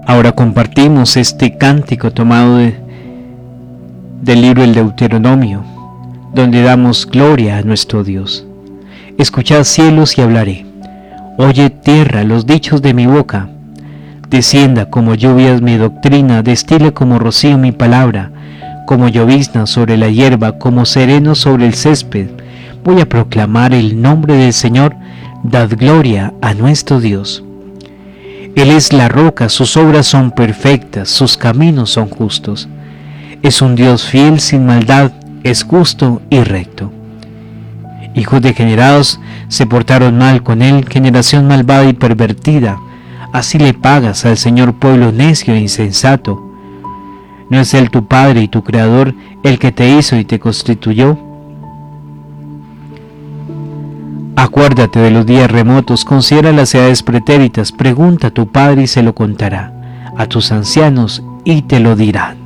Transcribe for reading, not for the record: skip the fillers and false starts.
Ahora compartimos este cántico tomado del libro del Deuteronomio, donde damos gloria a nuestro Dios. Escuchad cielos y hablaré. Oye tierra los dichos de mi boca. Descienda como lluvias mi doctrina, destile como rocío mi palabra, como llovizna sobre la hierba, como sereno sobre el césped. Voy a proclamar el nombre del Señor, dad gloria a nuestro Dios. Él es la roca, sus obras son perfectas, sus caminos son justos. Es un Dios fiel sin maldad, es justo y recto. Hijos degenerados se portaron mal con él, generación malvada y pervertida. Así le pagas al Señor, pueblo necio e insensato. ¿No es Él tu Padre y tu Creador, el que te hizo y te constituyó? Acuérdate de los días remotos, considera las edades pretéritas, pregunta a tu Padre y se lo contará, a tus ancianos y te lo dirán.